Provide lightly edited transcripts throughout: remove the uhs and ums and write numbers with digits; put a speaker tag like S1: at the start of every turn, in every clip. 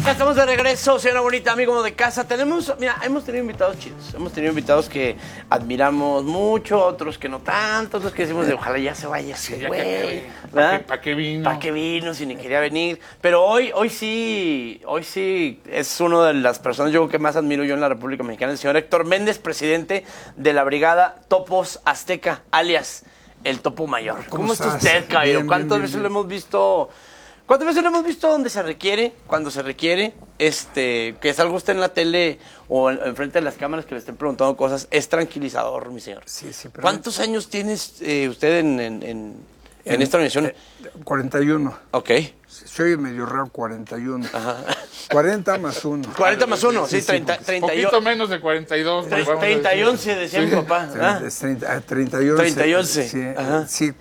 S1: Ya estamos de regreso, señora bonita, amigo de casa. Hemos tenido invitados chidos. Hemos tenido invitados que admiramos mucho, otros que no tanto, otros que decimos de ojalá ya se vaya ese güey.
S2: ¿Para qué vino?
S1: ¿Para qué vino si ni quería venir? Pero hoy sí es una de las personas yo creo que más admiro yo en la República Mexicana, el señor Héctor Méndez, presidente de la Brigada Topos Azteca, alias el Topo Mayor. ¿Cómo está usted, caballero? ¿Cuántas veces lo hemos visto? ¿Cuántas veces lo hemos visto donde se requiere, cuando se requiere, que salga usted en la tele o enfrente de las cámaras que le estén preguntando cosas? Es tranquilizador, mi señor.
S3: Sí, pero...
S1: ¿Cuántos años tiene usted en esta organización?
S3: 41.
S1: Ok.
S3: Soy medio raro, 41.
S1: Ajá.
S3: 40 más 1.
S1: 40 más 1, sí,
S2: 31. Poquito menos de 42.
S1: 30 y 11, decía mi papá.
S3: 31.
S1: 30 y 11.
S3: Sí, sí,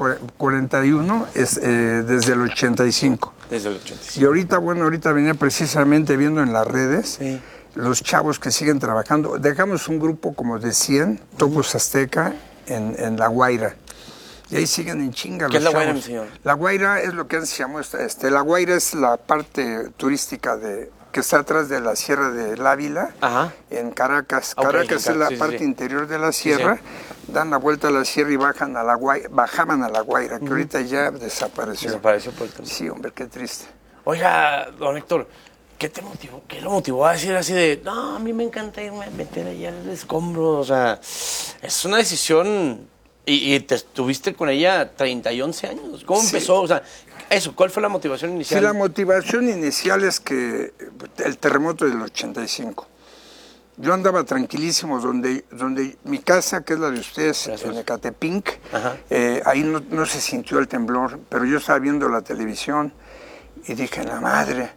S3: 41 es desde el 85.
S1: Desde el 85.
S3: Y ahorita venía precisamente viendo en las redes los chavos que siguen trabajando. Dejamos un grupo como de 100, Topos Azteca, en La Guaira. Y ahí siguen en chinga los chavos.
S1: ¿Qué es La Guaira, mi señor?
S3: La Guaira es lo que antes se llamó, La Guaira es la parte turística que está atrás de la Sierra del Ávila, en Caracas.
S1: Okay,
S3: Caracas es la parte interior de la sierra, dan la vuelta a la sierra y bajaban a La Guaira, que ahorita ya desapareció.
S1: Desapareció por el tiempo.
S3: Sí, hombre, qué triste.
S1: Oiga, don Héctor, ¿qué te motivó? ¿Qué lo motivó a decir así de, no, a mí me encanta irme a meter allá en el escombro? O sea, es una decisión... Y te estuviste con ella 30 y 11 años. ¿Cómo empezó? O sea, ¿cuál fue la motivación inicial?
S3: Sí, la motivación inicial es que el terremoto del 85. Yo andaba tranquilísimo donde mi casa, que es la de ustedes, en Ecatepinc, ahí no se sintió el temblor, pero yo estaba viendo la televisión y dije, la madre.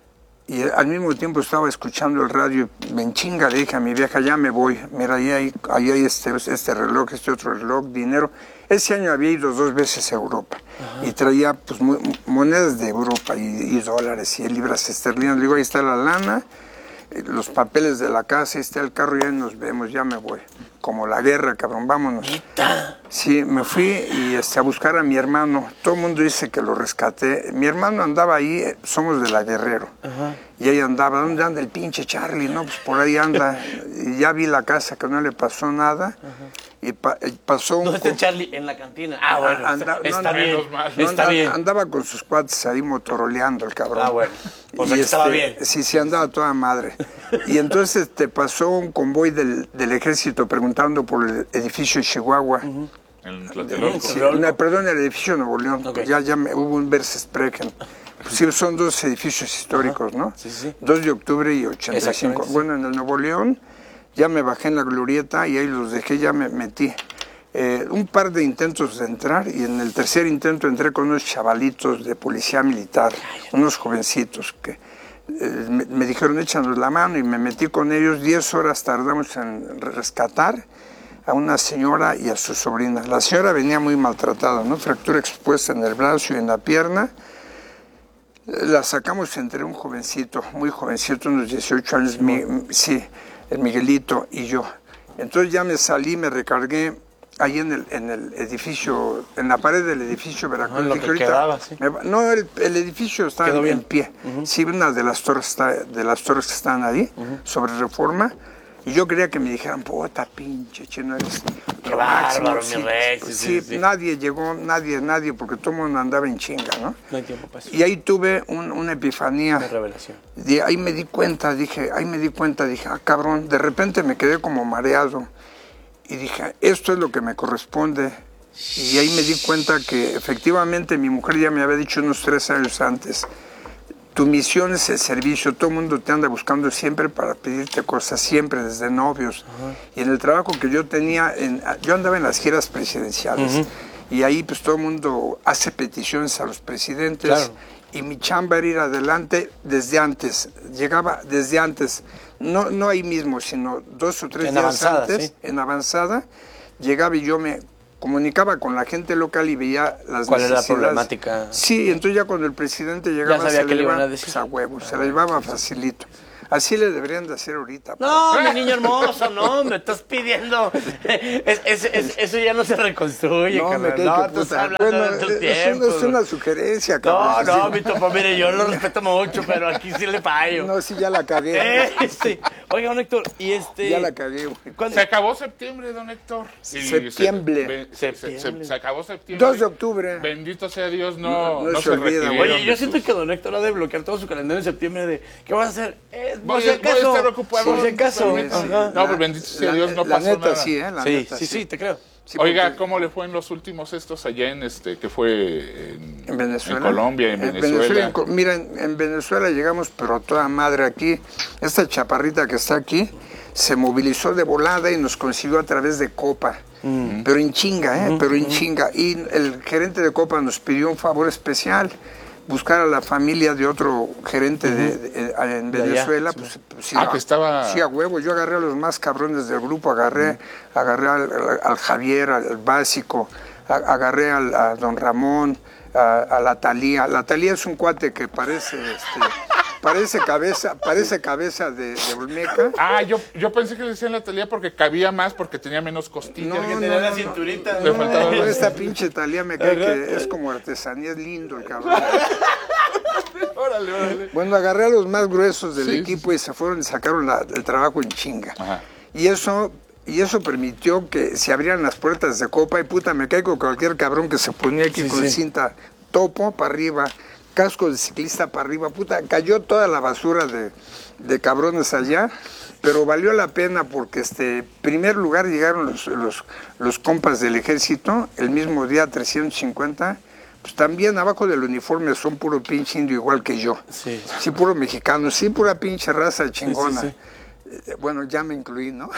S3: Y al mismo tiempo estaba escuchando el radio y me enchinga, le dije a mi vieja, ya me voy. Mira, ahí hay este reloj, este otro reloj, dinero. Ese año había ido 2 veces a Europa y traía pues monedas de Europa y dólares y libras esterlinas. Le digo, ahí está la lana, los papeles de la casa, ahí está el carro y ahí nos vemos, ya me voy. Como la guerra, cabrón, vámonos.
S1: ¿Neta?
S3: Sí, me fui y a buscar a mi hermano. Todo el mundo dice que lo rescaté. Mi hermano andaba ahí, somos de la Guerrero. Y ahí andaba, ¿dónde anda el pinche Charlie? No, pues por ahí anda. Y ya vi la casa, que no le pasó nada. Y pasó un...
S1: ¿Dónde está Charlie? En la cantina. Ah, bueno, está bien.
S3: Andaba con sus cuates ahí motoroleando el cabrón.
S1: Ah, bueno. O sea que estaba bien.
S3: Sí, andaba toda madre. Y entonces pasó un convoy del ejército preguntando por el edificio de Chihuahua.
S2: En Tlatelolco.
S3: Sí, perdón, el edificio de Nuevo León.
S1: Okay.
S3: Ya hubo un Versesprechen. Sí, son 2 edificios históricos, ¿no?
S1: Sí.
S3: 2 de octubre y 85. Bueno, en el Nuevo León ya me bajé en la glorieta y ahí los dejé, ya me metí. Un par de intentos de entrar y en el tercer intento entré con unos chavalitos de policía militar, unos jovencitos que me dijeron échanos la mano y me metí con ellos. 10 horas tardamos en rescatar a una señora y a su sobrina. La señora venía muy maltratada, ¿no? Fractura expuesta en el brazo y en la pierna. La sacamos entre un jovencito, muy jovencito, unos 18 años, el Miguelito y yo. Entonces ya me salí, me recargué ahí en el edificio, en la pared del edificio Veracruz.
S1: Lo que quedaba, sí.
S3: No, el edificio está en pie. Sí, una de las torres que están ahí, sobre Reforma. Y yo quería que me dijeran, puta pinche chino, eres
S1: qué bárbaro, mi rey.
S3: Sí, nadie llegó, nadie, porque todo el mundo andaba en chinga, ¿no?
S1: No hay tiempo para eso.
S3: Y ahí tuve una epifanía.
S1: Una revelación.
S3: Ahí me di cuenta, dije, ah, cabrón, de repente me quedé como mareado. Y dije, esto es lo que me corresponde. Y ahí me di cuenta que efectivamente mi mujer ya me había dicho unos 3 años antes, tu misión es el servicio, todo el mundo te anda buscando siempre para pedirte cosas, siempre, desde novios. Y en el trabajo que yo tenía, yo andaba en las giras presidenciales, y ahí pues todo el mundo hace peticiones a los presidentes, y mi chamba era ir adelante desde antes, llegaba desde antes, no ahí mismo, sino 2 o 3 días antes, en avanzada, llegaba y yo me comunicaba con la gente local y veía las
S1: ¿Cuál
S3: necesidades.
S1: era la problemática?
S3: Sí, entonces ya cuando el presidente llegaba,
S1: ya sabía
S3: se
S1: que le iban a
S3: llevaba
S1: decir.
S3: pues, a huevo, se la llevaba facilito. Así le deberían de hacer ahorita.
S1: No, mi niño hermoso, no, me estás pidiendo. Eso ya no se reconstruye,
S3: No, me
S1: carnal.
S3: cae
S1: No,
S3: que
S1: tú estás
S3: puta.
S1: hablando
S3: Bueno,
S1: de tus
S3: eso
S1: tiempos.
S3: no es una sugerencia,
S1: No,
S3: cabrón.
S1: no, mi topo, mire, yo lo respeto mucho, pero aquí sí le fallo.
S3: No, sí, ya la cagué.
S1: Oiga, don Héctor, y
S3: Ya la cagué, güey.
S1: ¿cuándo-
S2: Se acabó septiembre, don Héctor. Y
S3: Septiembre.
S2: Se acabó septiembre.
S3: 2 de octubre.
S2: Bendito sea Dios, no
S3: No se
S2: se
S3: olvida,
S2: requirieron
S1: Oye, yo
S2: de
S1: siento
S2: sus-
S1: que don Héctor ha de bloquear todo su calendario en septiembre de ¿qué vas a hacer?
S2: Voy
S1: Por si
S2: a
S1: acaso.
S2: estar ocupado.
S1: Por si acaso.
S2: Sí, sí.
S1: Ajá.
S2: No, pero bendito sea Dios, no
S3: la
S2: pasó
S3: neta,
S2: nada.
S3: sí, la
S1: Sí,
S3: neta,
S1: sí, te creo.
S3: Sí,
S2: Oiga,
S3: porque
S2: ¿cómo le fue en los últimos estos allá en que fue
S3: en Venezuela.
S2: En Colombia, en Venezuela.
S3: Mira, en Venezuela llegamos, pero a toda madre aquí. Esta chaparrita que está aquí se movilizó de volada y nos consiguió a través de Copa. Pero en chinga, pero en chinga. Y el gerente de Copa nos pidió un favor especial. Buscar a la familia de otro gerente en
S1: De allá,
S3: Venezuela,
S1: sí.
S3: pues sí,
S2: Que estaba...
S3: sí, a huevo. Yo agarré a los más cabrones del grupo, agarré al Javier, al básico, agarré a don Ramón, a la Talía. La Talía es un cuate que parece cabeza de Olmeca.
S2: Yo pensé que le decían la Talía porque cabía más, porque tenía menos costillas.
S3: No,
S1: Tenía la cinturita.
S2: Le faltaba
S3: No,
S2: más.
S3: esta pinche Talía me cae que es como artesanía, es lindo el cabrón.
S2: Órale.
S3: Bueno, agarré a los más gruesos del
S2: Sí,
S3: equipo y se fueron y sacaron el trabajo en chinga.
S2: Ajá.
S3: Y eso permitió que se abrieran las puertas de Copa y puta, me caigo cualquier cabrón que se ponía aquí con cinta topo para arriba, casco de ciclista para arriba, puta, cayó toda la basura de cabrones allá, pero valió la pena porque primer lugar llegaron los compas del ejército, el mismo día 350, pues también abajo del uniforme son puro pinche indio igual que yo.
S1: Sí.
S3: Sí, puro mexicano, sí, pura pinche raza chingona.
S1: sí.
S3: Bueno, ya me incluí, ¿no?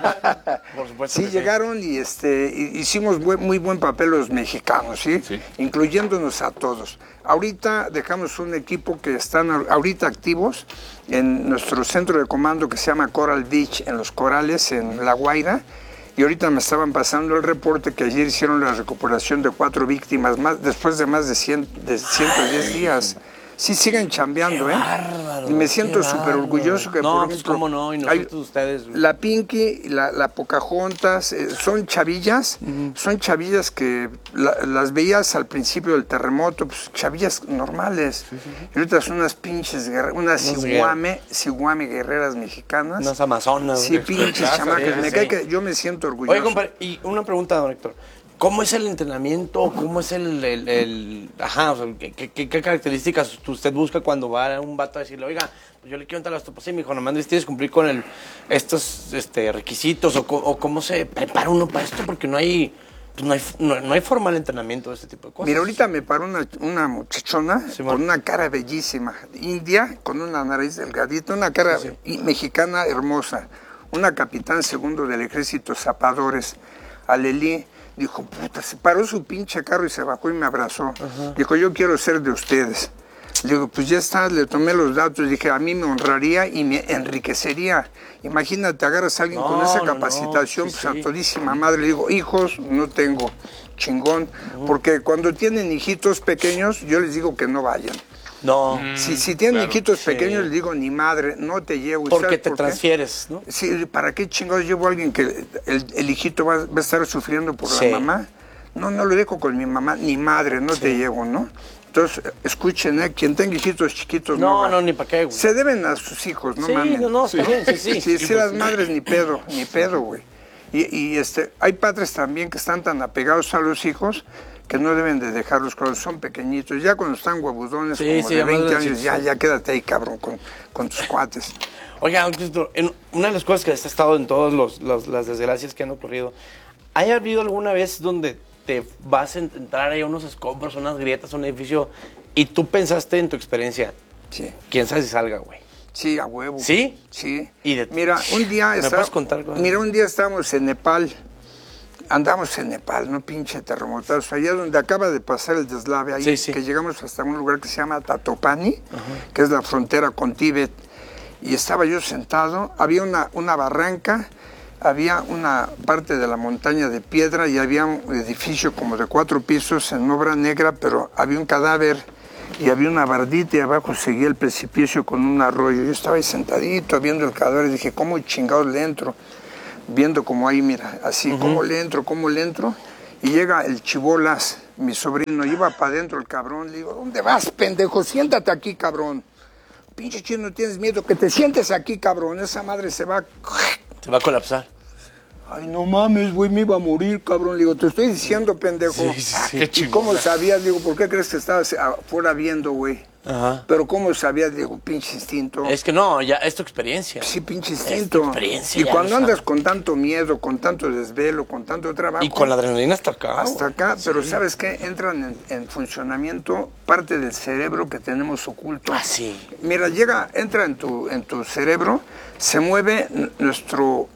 S1: Por supuesto.
S3: Sí,
S1: que
S3: llegaron y hicimos muy buen papel los mexicanos, ¿sí?
S2: Sí.
S3: Incluyéndonos a todos. Ahorita dejamos un equipo que están ahorita activos en nuestro centro de comando que se llama Coral Beach, en Los Corales, en La Guaira. Y ahorita me estaban pasando el reporte que ayer hicieron la recuperación de 4 víctimas más, después de más de 110 días. Sí, siguen chambeando, ¿eh?
S1: bárbaro,
S3: Y me siento
S1: qué
S3: súper
S1: bárbaro.
S3: orgulloso que,
S1: No,
S3: por
S1: pues
S3: ejemplo,
S1: cómo no, y
S3: hay-
S1: nosotros ustedes.
S3: la Pinky, la Pocahontas, son chavillas, que las veías al principio del terremoto, pues chavillas normales. Y ahorita son unas pinches, unas ciguame guerreras mexicanas.
S1: Unas amazonas.
S3: Sí,
S1: güey.
S3: pinches chamacas.
S1: sí,
S3: Me
S1: sí.
S3: cae que yo me siento orgulloso.
S1: Oye, compadre, y una pregunta, don Héctor. ¿Cómo es el entrenamiento? ¿Cómo es ajá, o sea, ¿qué características usted busca cuando va a un vato a decirle, oiga, pues yo le quiero entrar a las topas? Sí, mi hijo, nomás tienes que cumplir con estos requisitos, o cómo se prepara uno para esto, porque no hay formal entrenamiento de este tipo de cosas.
S3: Mira, ahorita me paró una muchachona
S1: Sí,
S3: con una cara bellísima, india, con una nariz delgadita, una cara mexicana hermosa, una capitán segundo del ejército Zapadores, Alelí, dijo, puta, se paró su pinche carro y se bajó y me abrazó. Dijo, yo quiero ser de ustedes. Le digo, pues ya está, le tomé los datos, dije, a mí me honraría y me enriquecería. Imagínate, agarras a alguien con esa capacitación,
S1: sí,
S3: pues
S1: sí.
S3: a todísima madre. Le digo, hijos, no tengo, chingón. Porque cuando tienen hijitos pequeños, yo les digo que no vayan.
S1: No,
S3: Si tienen
S2: claro.
S3: hijitos pequeños, les digo, ni madre, no te llevo. ¿Y
S1: porque
S3: sabes
S1: te
S3: por qué?
S1: transfieres, ¿no?
S3: Sí, ¿para qué chingados llevo a alguien que el hijito va a estar sufriendo por
S1: Sí.
S3: la mamá? No lo dejo con mi mamá, ni madre, no te llevo, ¿no? Entonces, escuchen, quien tenga hijitos chiquitos,
S1: No,
S3: va.
S1: ni para qué, güey.
S3: Se deben a sus hijos, no
S1: Sí,
S3: mames.
S1: no, está bien, sí.
S3: Sí, las madres ni pedo, güey. Y hay padres también que están tan apegados a los hijos que no deben de dejarlos cuando son pequeñitos. Ya cuando están huevudones,
S1: Sí,
S3: como
S1: sí,
S3: de
S1: ya más
S3: 20 años,
S1: grandecitos.
S3: ya quédate ahí, cabrón, con tus cuates.
S1: Oiga, una de las cosas que has estado en todas las desgracias que han ocurrido, ¿hay habido alguna vez donde te vas a entrar ahí a unos escombros, unas grietas, un edificio, y tú pensaste en tu experiencia,
S3: Sí.
S1: quién sabe si salga, güey?
S3: Sí, a huevo.
S1: ¿Sí?
S3: Sí.
S1: Y
S3: Mira, un día
S1: ¿Me puedes contar cosas?
S3: Mira, un día estábamos en Nepal. Andamos en Nepal, no pinche terremotazo. Allá donde acaba de pasar el deslave, ahí
S1: Sí.
S3: que llegamos hasta un lugar que se llama Tatopani, que es la frontera con Tíbet. Y estaba yo sentado, había una barranca, había una parte de la montaña de piedra y había un edificio como de 4 pisos en obra negra, pero había un cadáver y había una bardita y abajo seguía el precipicio con un arroyo. Yo estaba ahí sentadito viendo el cadáver y dije, ¿cómo chingados le entro? Viendo como ahí, mira, así, ¿cómo le entro? Y llega el Chibolas, mi sobrino, iba para adentro el cabrón. Le digo, ¿dónde vas, pendejo? Siéntate aquí, cabrón. Pinche chino, ¿tienes miedo? Que te sientes aquí, cabrón. Esa madre se va...
S1: Se va a colapsar.
S3: Ay, no mames, güey, me iba a morir, cabrón. Le digo, te estoy diciendo, pendejo.
S2: Qué
S3: ¿Y
S2: chingón.
S3: cómo sabías? Digo, ¿por qué crees que estabas afuera viendo, güey?
S1: Ajá.
S3: Pero ¿cómo sabías? Digo, pinche instinto.
S1: Es que no, ya es tu experiencia.
S3: Sí, pinche
S1: Es tu
S3: instinto.
S1: experiencia,
S3: Y
S1: ya
S3: cuando
S1: lo
S3: andas
S1: sabes.
S3: con tanto miedo, con tanto desvelo, con tanto trabajo...
S1: Y con la adrenalina hasta acá.
S3: hasta
S1: güey.
S3: acá, pero ¿sabes qué? Entran en funcionamiento parte del cerebro que tenemos oculto.
S1: Ah, sí.
S3: Mira, entra en tu cerebro, se mueve nuestro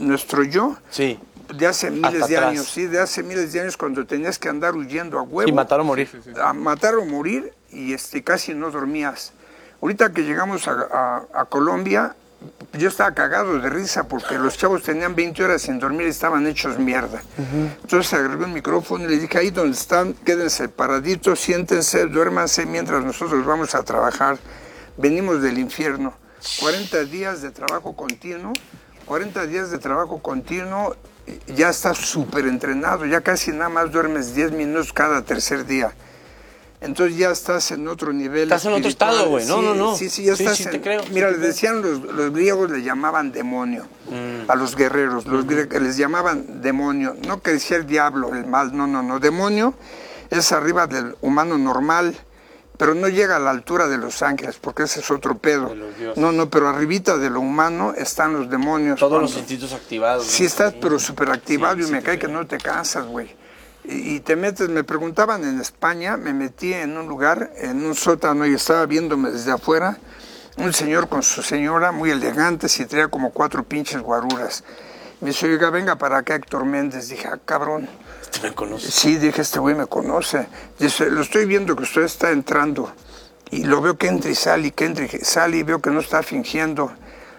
S3: yo
S1: Sí.
S3: de hace miles
S1: Hasta
S3: de
S1: atrás.
S3: años, sí, de hace miles de años cuando tenías que andar huyendo a huevo.
S1: Y matar o morir.
S3: A matar o morir y casi no dormías. Ahorita que llegamos a Colombia, yo estaba cagado de risa porque los chavos tenían 20 horas sin dormir y estaban hechos mierda. Entonces agarré el micrófono y les dije, ahí donde están, quédense paraditos, siéntense, duérmanse mientras nosotros vamos a trabajar. Venimos del infierno. 40 días de trabajo continuo, 40 días de trabajo continuo, ya estás súper entrenado, ya casi nada más duermes 10 minutos cada tercer día. Entonces ya estás en otro nivel.
S1: Estás en otro
S3: espiritual.
S1: estado, güey. No,
S3: Sí,
S1: no, no.
S3: Sí, ya
S1: Sí,
S3: estás
S1: sí,
S3: en...
S1: te creo, sí
S3: Mira,
S1: te
S3: les
S1: creo.
S3: decían los griegos, le llamaban demonio a los guerreros. Los griegos les llamaban demonio. No que decía el diablo, el mal, no. Demonio es arriba del humano normal, pero no llega a la altura de los ángeles, porque ese es otro pedo.
S1: De los dioses.
S3: No, pero arribita de lo humano están los demonios.
S1: Todos los
S3: Cuando-
S1: instintos activados.
S3: Sí
S1: ¿no?
S3: estás, pero súper activado
S1: Sí,
S3: y
S1: sí
S3: me
S1: te
S3: cae
S1: creo.
S3: que no te cansas, güey. Y te metes, me preguntaban en España, me metí en un lugar, en un sótano y estaba viéndome desde afuera, un señor con su señora, muy elegantes, y traía como 4 pinches guaruras. Me dice, oiga, venga para acá, Héctor Méndez. Dije, ah, cabrón.
S1: Este me conoce.
S3: Sí, dije, este güey me conoce. Dice, lo estoy viendo que usted está entrando. Y lo veo que entra y sale, y veo que no está fingiendo.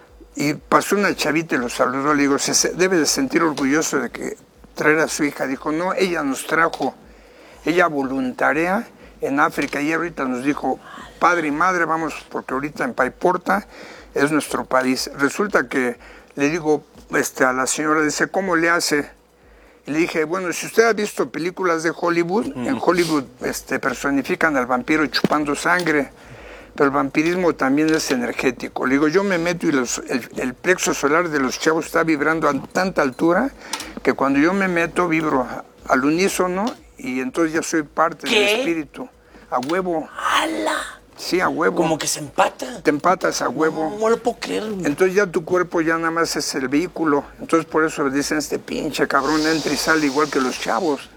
S3: Y pasó una chavita y lo saludó. Le digo, se debe de sentir orgulloso de que traer a su hija. Dijo, no, ella nos trajo. Ella voluntarea en África. Y ahorita nos dijo, padre y madre, vamos, porque ahorita en Paiporta es nuestro país. Resulta que le digo a la señora, dice, ¿cómo le hace? Y le dije, bueno, si usted ha visto películas de Hollywood, en Hollywood personifican al vampiro chupando sangre, pero el vampirismo también es energético. Le digo, yo me meto y el plexo solar de los chavos está vibrando a tanta altura que cuando yo me meto vibro al unísono y entonces ya soy parte
S1: ¿Qué?
S3: del espíritu. A huevo.
S1: ¡Hala!
S3: Sí, a huevo.
S1: Como que se empata.
S3: Te empatas a huevo.
S1: No lo puedo creer. güey.
S3: Entonces ya tu cuerpo ya nada más es el vehículo. Entonces por eso dicen, este pinche cabrón entra y sale igual que los chavos.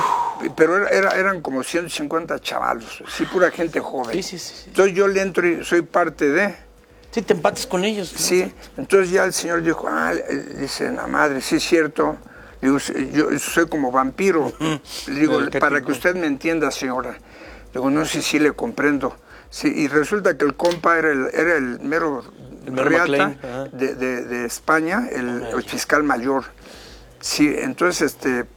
S3: Pero eran como 150 chavalos, sí, pura gente joven.
S1: Sí.
S3: Entonces yo le entro y soy parte de...
S1: Sí, te empatas con ellos. ¿no?
S3: Sí, entonces ya el señor dijo, dice, la madre, sí es cierto. Le digo, yo soy como vampiro. Le digo, para que usted me entienda, señora. Le digo, no, sí, le comprendo. Sí, y resulta que el compa era el mero
S1: mero
S3: reata
S1: McLean, ajá.
S3: de España, el fiscal mayor. Sí, entonces,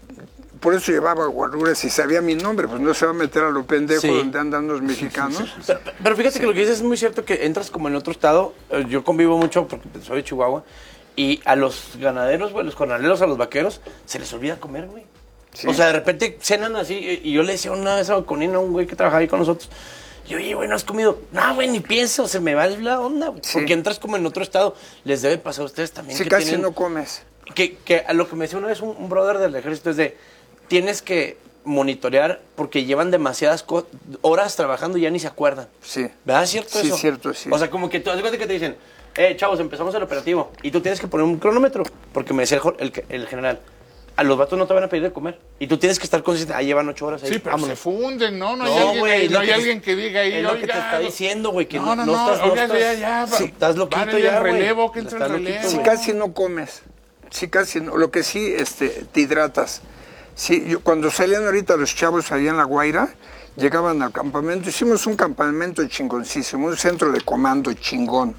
S3: por eso llevaba guaruras y sabía mi nombre, pues no se va a meter a lo pendejo
S1: Sí.
S3: donde andan los mexicanos.
S1: Pero fíjate que lo que dices es muy cierto, que entras como en otro estado. Yo convivo mucho porque soy de Chihuahua. Y a los ganaderos, güey, los jornaleros, a los vaqueros, se les olvida comer, güey.
S3: Sí.
S1: O sea, de repente cenan así. Y yo le decía una vez a Conino, un güey que trabajaba ahí con nosotros. Y oye, güey, ¿no has comido? No, güey, ni pienso, se me va la onda, güey.
S3: Sí.
S1: Porque entras como en otro estado. Les debe pasar a ustedes también.
S3: Sí,
S1: que
S3: casi
S1: tienen-
S3: no comes.
S1: Que a lo que me decía una vez un brother del ejército es de, tienes que monitorear porque llevan demasiadas horas trabajando y ya ni se acuerdan.
S3: Sí.
S1: ¿Verdad? ¿Es cierto
S3: Sí,
S1: eso?
S3: cierto, sí.
S1: O sea, como que tú haz de cuenta que te dicen, chavos, empezamos el operativo y tú tienes que poner un cronómetro, porque me decía el general, a los vatos no te van a pedir de comer y tú tienes que estar consciente, llevan 8 horas ahí,
S2: Sí, pero
S1: vámonos.
S2: se funden, ¿no? No hay
S1: No,
S2: alguien,
S1: güey,
S2: ahí,
S1: es
S2: no
S1: lo
S2: hay
S1: que te-
S2: alguien que diga ahí,
S1: Es lo que te
S2: oiga,
S1: está diciendo, güey, que
S2: no,
S1: no,
S2: no,
S1: no estás,
S2: oiga,
S1: no estás,
S2: ya,
S1: sí, estás loquito
S2: párale
S1: ya,
S2: el
S1: güey.
S2: relevo, que entre el
S1: Estás loquito,
S2: relevo.
S3: Sí,
S1: güey.
S3: casi no comes. Sí, casi no. Lo que sí, te hidratas. Sí, cuando salían ahorita los chavos allá en La Guaira, llegaban al campamento. Hicimos un campamento chingoncísimo, un centro de comando chingón.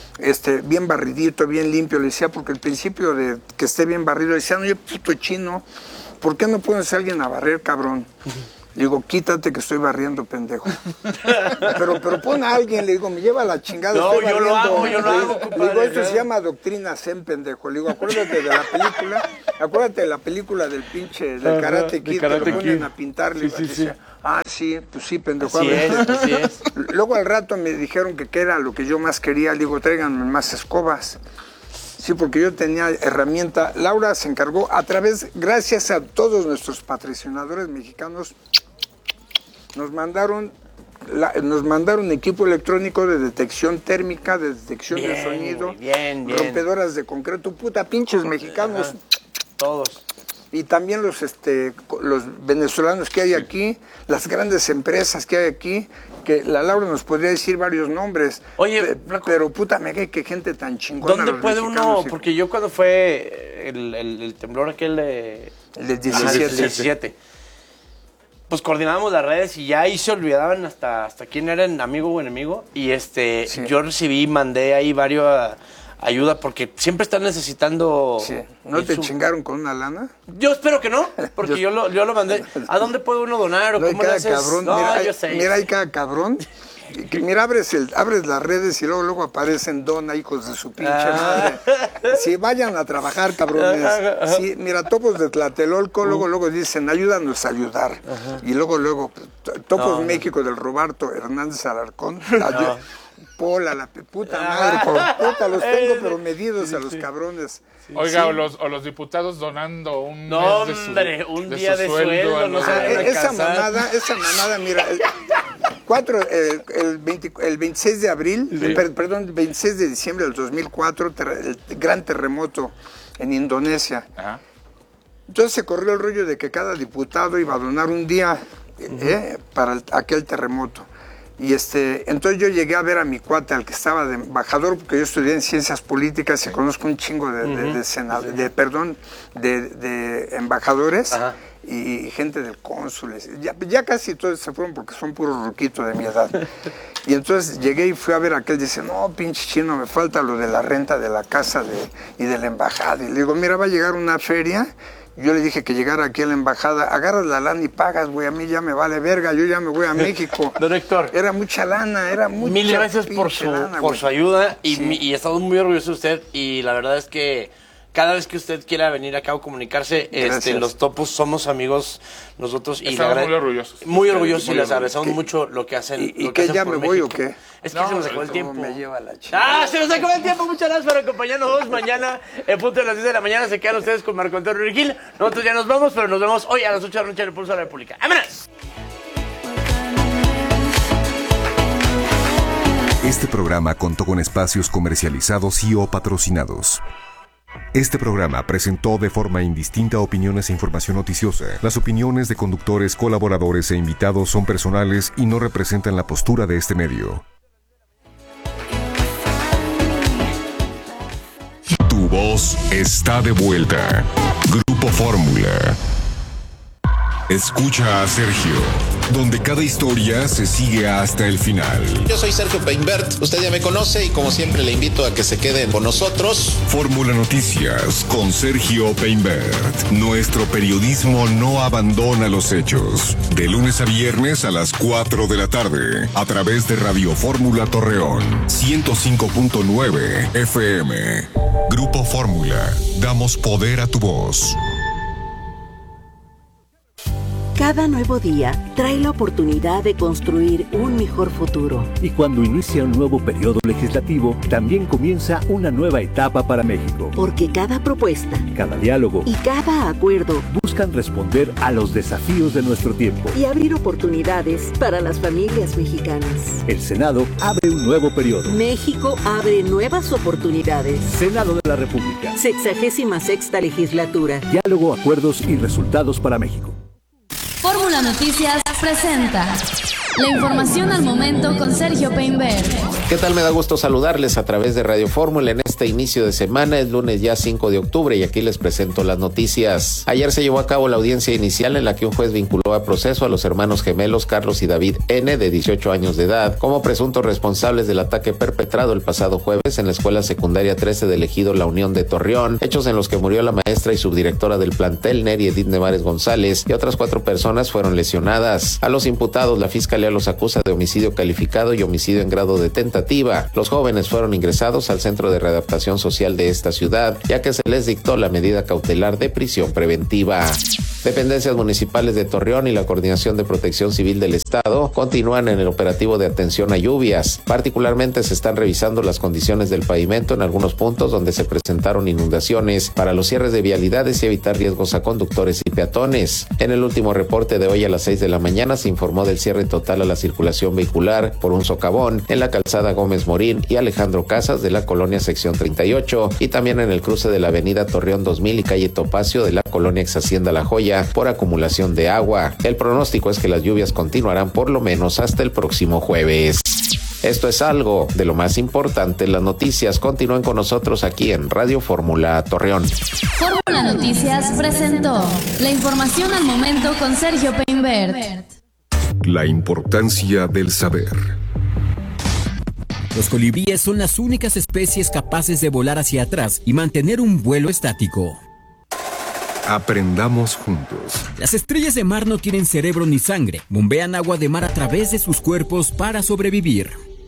S3: Bien barridito, bien limpio. Le decía, porque al principio de que esté bien barrido, decían, oye, puto chino, ¿por qué no pones a alguien a barrer, cabrón? Le digo, quítate que estoy barriendo, pendejo. pero pon a alguien, le digo, me lleva la chingada.
S1: No,
S3: estoy
S1: yo lo
S3: barriendo.
S1: hago,
S3: Le
S1: compadre.
S3: digo, esto se llama doctrina Zen, pendejo. Le digo, acuérdate de la película del pinche, del Karate Kid, que lo ponen a pintar. Le digo, decía, sí, pues sí, pendejo.
S1: Así es.
S3: Luego al rato me dijeron que era lo que yo más quería. Le digo, tráiganme más escobas. Sí, porque yo tenía herramienta. Laura se encargó gracias a todos nuestros patrocinadores mexicanos, nos mandaron equipo electrónico de detección térmica, de detección de sonido,
S1: bien.
S3: rompedoras de concreto, puta, pinches mexicanos.
S1: Ajá. Todos.
S3: Y también los venezolanos que hay aquí, las grandes empresas que hay aquí, que la Laura nos podría decir varios nombres.
S1: Oye,
S3: pero puta, mega, qué gente tan chingona.
S1: ¿Dónde puede uno? Porque yo cuando fue el temblor aquel de...
S3: El del
S1: 17. Pues coordinábamos las redes y ya ahí se olvidaban hasta quién era el amigo o enemigo. Y yo mandé ahí varios... ayuda, porque siempre están necesitando...
S3: Sí. ¿No te chingaron con una lana?
S1: Yo espero que no, porque yo lo mandé. ¿A dónde puede uno donar o
S3: no,
S1: cómo le haces?
S3: Cabrón,
S1: Yo sé.
S3: Mira, hay cada cabrón. Mira, abres las redes y luego aparecen dona, hijos de su pinche madre. Si vayan a trabajar, cabrones. Sí, mira, Topos de Tlatelolco, luego dicen, ayúdanos a ayudar. Y luego, Topos México del Roberto Hernández Alarcón. Pola, la puta madre, puta, los tengo pero medidos a los cabrones.
S2: Oiga, o los diputados donando un
S1: no,
S2: mes
S1: hombre, un día de sueldo, no se
S3: esa mamada, mira, el 26 de abril, el 26 de diciembre del 2004, el gran terremoto en Indonesia.
S2: Ajá.
S3: Entonces se corrió el rollo de que cada diputado iba a donar un día para aquel terremoto. Y entonces yo llegué a ver a mi cuate, al que estaba de embajador, porque yo estudié en ciencias políticas y conozco un chingo de embajadores. Ajá. Y gente del cónsul. Ya casi todos se fueron porque son puros ruquitos de mi edad. Y entonces llegué y fui a ver a aquel, dice, no, pinche chino, me falta lo de la renta de la casa y de la embajada. Y le digo, mira, va a llegar una feria. Yo le dije que llegara aquí a la embajada, agarras la lana y pagas, güey, a mí ya me vale verga, yo ya me voy a México.
S1: Don Héctor.
S3: Era mucha lana, era mucha.
S1: Mil gracias por su ayuda y estamos muy orgullosos de usted y la verdad es que cada vez que usted quiera venir acá o comunicarse, los Topos somos amigos nosotros y
S2: estamos muy orgullosos.
S1: Muy orgullosos y les agradecemos mucho lo que hacen.
S3: ¿Y que ya me voy o qué?
S1: Es que se nos acabó el tiempo.
S3: Me lleva la chica.
S1: Se nos acabó el tiempo. Muchas gracias por acompañarnos mañana. En punto de las 10 de la mañana se quedan ustedes con Marco Antonio Regil. Nosotros ya nos vamos, pero nos vemos hoy a las 8 de la noche en el Pulso de la República. ¡Vámonos!
S4: Este programa contó con espacios comercializados y o patrocinados. Este programa presentó de forma indistinta opiniones e información noticiosa. Las opiniones de conductores, colaboradores e invitados son personales y no representan la postura de este medio. Tu voz está de vuelta. Grupo Fórmula. Escucha a Sergio, donde cada historia se sigue hasta el final.
S5: Yo soy Sergio Peinbert, usted ya me conoce y como siempre le invito a que se queden con nosotros.
S4: Fórmula Noticias con Sergio Peinbert. Nuestro periodismo no abandona los hechos. De lunes a viernes a las 4 de la tarde, a través de Radio Fórmula Torreón, 105.9 FM. Grupo Fórmula, damos poder a tu voz.
S6: Cada nuevo día trae la oportunidad de construir un mejor futuro.
S7: Y cuando inicia un nuevo periodo legislativo, también comienza una nueva etapa para México.
S6: Porque cada propuesta,
S7: cada diálogo
S6: y cada acuerdo
S7: buscan responder a los desafíos de nuestro tiempo
S6: y abrir oportunidades para las familias mexicanas.
S7: El Senado abre un nuevo periodo.
S6: México abre nuevas oportunidades.
S7: Senado de la República.
S6: 66ª legislatura.
S7: Diálogo, acuerdos y resultados para México.
S8: Fórmula Noticias presenta la información al momento con Sergio Peinbert.
S5: ¿Qué tal? Me da gusto saludarles a través de Radio Fórmula en este este inicio de semana. Es lunes ya 5 de octubre y aquí les presento las noticias. Ayer se llevó a cabo la audiencia inicial en la que un juez vinculó a proceso a los hermanos gemelos Carlos y David N., de 18 años de edad, como presuntos responsables del ataque perpetrado el pasado jueves en la Escuela Secundaria 13 del Ejido La Unión de Torreón, hechos en los que murió la maestra y subdirectora del plantel, Neri Edith Nevares González, y otras 4 personas fueron lesionadas. A los imputados, la Fiscalía los acusa de homicidio calificado y homicidio en grado de tentativa. Los jóvenes fueron ingresados al Centro de Readaptación Social de esta ciudad, ya que se les dictó la medida cautelar de prisión preventiva. Dependencias municipales de Torreón y la Coordinación de Protección Civil del Estado continúan en el operativo de atención a lluvias. Particularmente se están revisando las condiciones del pavimento en algunos puntos donde se presentaron inundaciones para los cierres de vialidades y evitar riesgos a conductores y peatones. En el último reporte de hoy a las 6 de la mañana se informó del cierre total a la circulación vehicular por un socavón en la calzada Gómez Morín y Alejandro Casas de la colonia Sección 38 y también en el cruce de la avenida Torreón 2000 y calle Topacio de la colonia Ex Hacienda La Joya por acumulación de agua. El pronóstico es que las lluvias continuarán por lo menos hasta el próximo jueves. Esto es algo de lo más importante en las noticias. Continúen con nosotros aquí en Radio Fórmula Torreón.
S8: Fórmula Noticias presentó la información al momento con Sergio Peinbert.
S4: La importancia del saber.
S9: Los colibríes son las únicas especies capaces de volar hacia atrás y mantener un vuelo estático.
S4: Aprendamos juntos.
S9: Las estrellas de mar no tienen cerebro ni sangre, bombean agua de mar a través de sus cuerpos para sobrevivir.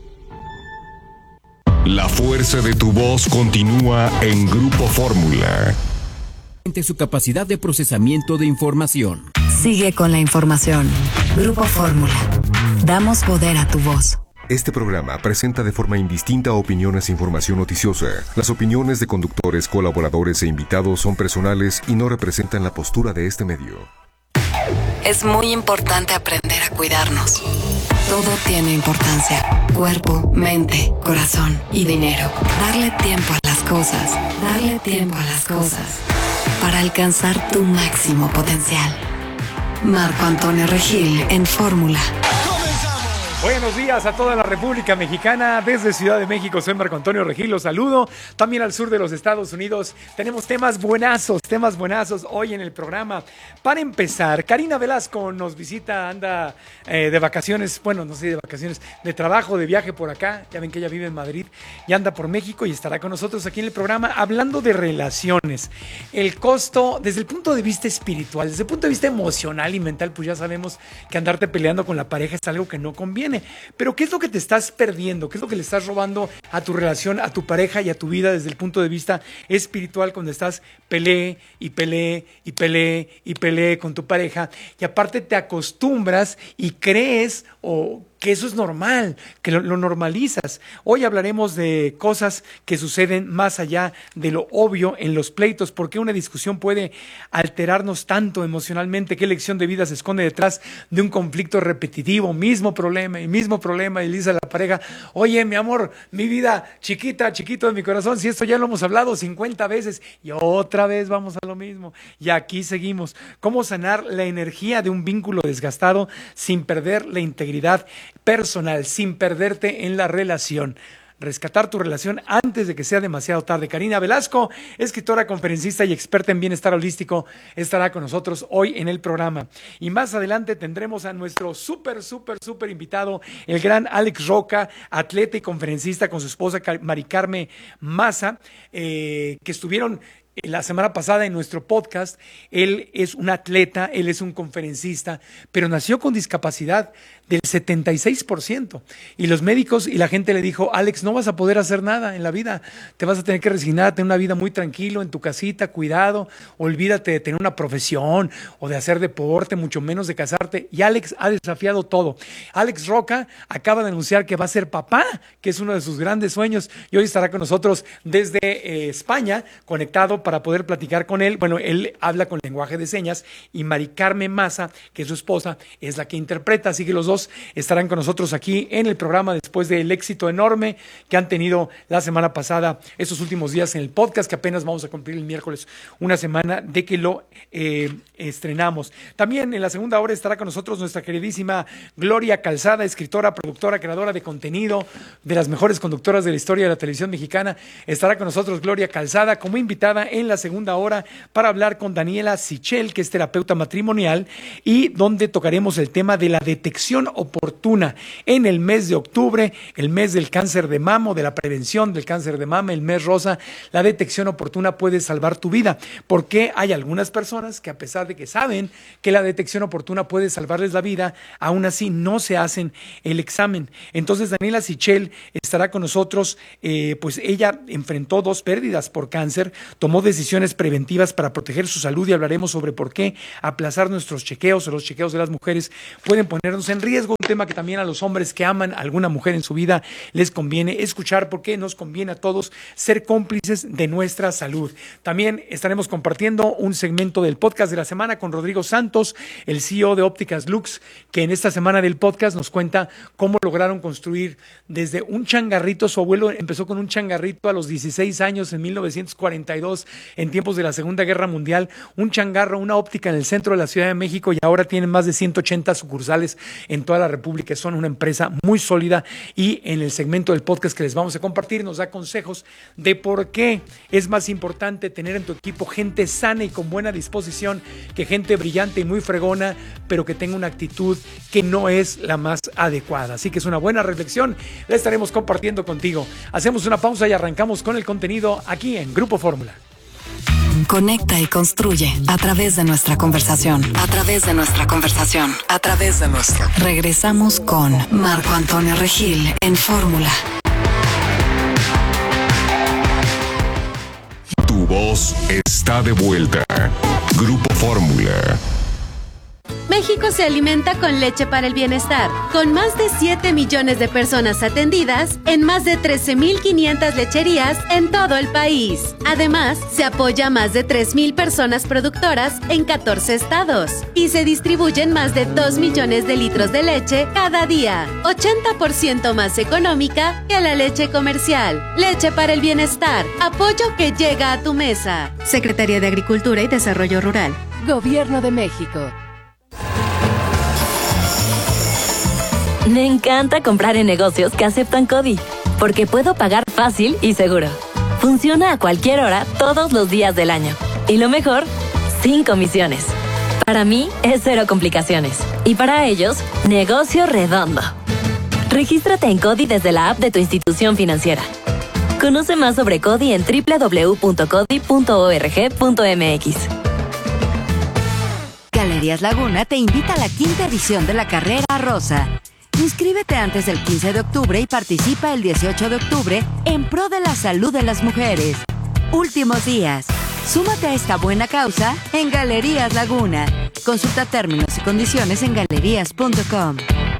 S4: La fuerza de tu voz continúa en Grupo Fórmula.
S9: Su capacidad de procesamiento de información.
S10: Sigue con la información. Grupo Fórmula. Damos poder a tu voz.
S4: Este programa presenta de forma indistinta opiniones e información noticiosa. Las opiniones de conductores, colaboradores e invitados son personales y no representan la postura de este medio.
S10: Es muy importante aprender a cuidarnos. Todo tiene importancia. Cuerpo, mente, corazón y dinero. Darle tiempo a las cosas. Darle tiempo a las cosas. Para alcanzar tu máximo potencial. Marco Antonio Regil en Fórmula.
S11: Buenos días a toda la República Mexicana. Desde Ciudad de México soy Marco Antonio Regil, los saludo. También al sur de los Estados Unidos tenemos temas buenazos hoy en el programa. Para empezar, Karina Velasco nos visita, anda de vacaciones, bueno, no sé de vacaciones, de trabajo, de viaje por acá. Ya ven que ella vive en Madrid y anda por México y estará con nosotros aquí en el programa hablando de relaciones. El costo desde el punto de vista espiritual, desde el punto de vista emocional y mental, pues ya sabemos que andarte peleando con la pareja es algo que no conviene. Pero ¿qué es lo que te estás perdiendo? ¿Qué es lo que le estás robando a tu relación, a tu pareja y a tu vida desde el punto de vista espiritual cuando estás pelee con tu pareja? Y aparte te acostumbras y crees que eso es normal, que lo normalizas. Hoy hablaremos de cosas que suceden más allá de lo obvio en los pleitos. ¿Por qué una discusión puede alterarnos tanto emocionalmente? ¿Qué lección de vida se esconde detrás de un conflicto repetitivo? Mismo problema, y le dice a la pareja: oye, mi amor, mi vida, chiquito de mi corazón, si esto ya lo hemos hablado 50 veces y otra vez vamos a lo mismo. Y aquí seguimos. ¿Cómo sanar la energía de un vínculo desgastado sin perder la integridad personal, sin perderte en la relación? Rescatar tu relación antes de que sea demasiado tarde. Karina Velasco, escritora, conferencista y experta en bienestar holístico, estará con nosotros hoy en el programa. Y más adelante tendremos a nuestro súper invitado, el gran Alex Roca, atleta y conferencista, con su esposa Mari Carmen Maza, que estuvieron la semana pasada en nuestro podcast. Él es un atleta, él es un conferencista, pero nació con discapacidad del 76%. Y los médicos y la gente le dijo: Alex, no vas a poder hacer nada en la vida, te vas a tener que resignar a tener una vida muy tranquilo en tu casita, cuidado, olvídate de tener una profesión o de hacer deporte, mucho menos de casarte. Y Alex ha desafiado todo. Alex Roca acaba de anunciar que va a ser papá, que es uno de sus grandes sueños, y hoy estará con nosotros desde España, conectado para poder platicar con él. Bueno, él habla con lenguaje de señas y Mari Carmen Maza, que es su esposa, es la que interpreta. Así que los dos estarán con nosotros aquí en el programa después del éxito enorme que han tenido la semana pasada, estos últimos días en el podcast, que apenas vamos a cumplir el miércoles una semana de que lo estrenamos. También en la segunda hora estará con nosotros nuestra queridísima Gloria Calzada, escritora, productora, creadora de contenido, de las mejores conductoras de la historia de la televisión mexicana. Estará con nosotros Gloria Calzada como invitada en la segunda hora para hablar con Daniela Sichel, que es terapeuta matrimonial, y donde tocaremos el tema de la detección oportuna en el mes de octubre, el mes del cáncer de mama, de la prevención del cáncer de mama, el mes rosa. La detección oportuna puede salvar tu vida, porque hay algunas personas que, a pesar de que saben que la detección oportuna puede salvarles la vida, aún así no se hacen el examen. Entonces Daniela Sichel estará con nosotros, pues ella enfrentó 2 pérdidas por cáncer, tomó decisiones preventivas para proteger su salud y hablaremos sobre por qué aplazar nuestros chequeos o los chequeos de las mujeres pueden ponernos en riesgo, un tema que también a los hombres que aman a alguna mujer en su vida les conviene escuchar, porque nos conviene a todos ser cómplices de nuestra salud. También estaremos compartiendo un segmento del podcast de la semana con Rodrigo Santos, el CEO de Ópticas Lux, que en esta semana del podcast nos cuenta cómo lograron construir desde un changarrito. Su abuelo empezó con un changarrito a los 16 años en 1942, en tiempos de la Segunda Guerra Mundial, un changarro, una óptica en el centro de la Ciudad de México, y ahora tienen más de 180 sucursales en toda la República. Son una empresa muy sólida, y en el segmento del podcast que les vamos a compartir nos da consejos de por qué es más importante tener en tu equipo gente sana y con buena disposición que gente brillante y muy fregona, pero que tenga una actitud que no es la más adecuada. Así que es una buena reflexión, la estaremos compartiendo contigo. Hacemos una pausa y arrancamos con el contenido aquí en Grupo Fórmula.
S10: Conecta y construye a través de nuestra conversación. A través de nuestra conversación. A través de nuestra. Regresamos con Marco Antonio Regil en Fórmula.
S4: Tu voz está de vuelta. Grupo Fórmula.
S12: México se alimenta con leche para el bienestar, con más de 7 millones de personas atendidas en más de 13,500 lecherías en todo el país. Además, se apoya a más de 3,000 personas productoras en 14 estados y se distribuyen más de 2 millones de litros de leche cada día, 80% más económica que la leche comercial. Leche para el bienestar, apoyo que llega a tu mesa. Secretaría de Agricultura y Desarrollo Rural.
S13: Gobierno de México.
S14: Me encanta comprar en negocios que aceptan CODI, porque puedo pagar fácil y seguro. Funciona a cualquier hora, todos los días del año. Y lo mejor, sin comisiones. Para mí, es 0 complicaciones. Y para ellos, negocio redondo. Regístrate en CODI desde la app de tu institución financiera. Conoce más sobre CODI en www.codi.org.mx.
S15: Galerías Laguna te invita a la 5ª edición de la Carrera Rosa. Inscríbete antes del 15 de octubre y participa el 18 de octubre en pro de la salud de las mujeres. Últimos días. Súmate a esta buena causa en Galerías Laguna. Consulta términos y condiciones en galerías.com.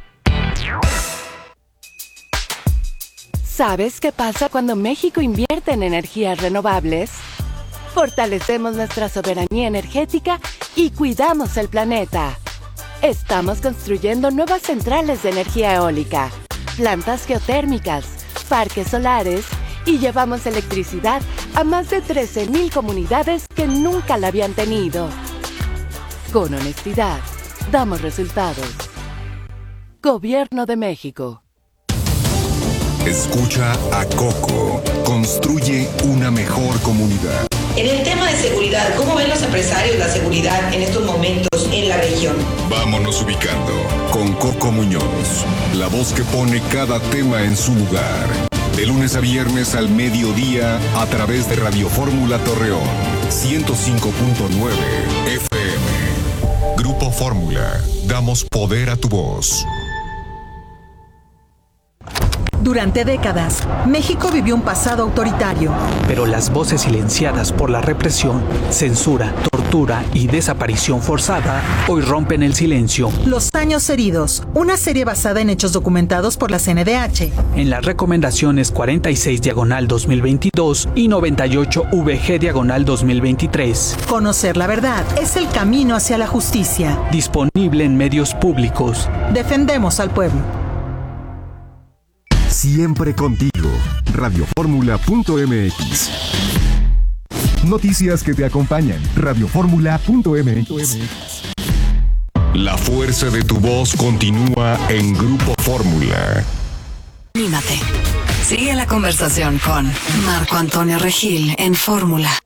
S13: ¿Sabes qué pasa cuando México invierte en energías renovables? Fortalecemos nuestra soberanía energética y cuidamos el planeta. Estamos construyendo nuevas centrales de energía eólica, plantas geotérmicas, parques solares y llevamos electricidad a más de 13,000 comunidades que nunca la habían tenido. Con honestidad, damos resultados. Gobierno de México.
S4: Escucha a Coco. Construye una mejor comunidad.
S16: En el tema de seguridad, ¿cómo ven los empresarios la seguridad en estos momentos en la región?
S4: Vámonos ubicando con Coco Muñoz, la voz que pone cada tema en su lugar. De lunes a viernes al mediodía a través de Radio Fórmula Torreón, 105.9 FM. Grupo Fórmula, damos poder a tu voz.
S17: Durante décadas, México vivió un pasado autoritario.
S18: Pero las voces silenciadas por la represión, censura, tortura y desaparición forzada hoy rompen el silencio.
S17: Los años heridos, una serie basada en hechos documentados por la CNDH.
S18: En las recomendaciones 46/2022 y 98VG/2023.
S17: Conocer la verdad es el camino hacia la justicia.
S18: Disponible en medios públicos.
S17: Defendemos al pueblo.
S4: Siempre contigo. Radioformula.mx. Noticias que te acompañan. Radioformula.mx. La fuerza de tu voz continúa en Grupo Fórmula.
S10: Anímate. Sigue la conversación con Marco Antonio Regil en Fórmula.